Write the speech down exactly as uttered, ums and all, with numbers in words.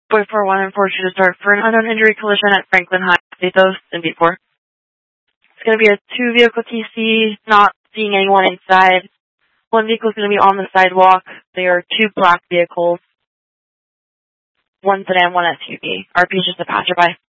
Boy four one and four two to start for an unknown injury collision at Franklin High, Pathos, and B four. It's going to be a two-vehicle T C, not seeing anyone inside. One vehicle is going to be on the sidewalk. There are two black vehicles, one sedan, one S U V. R P is just a passerby.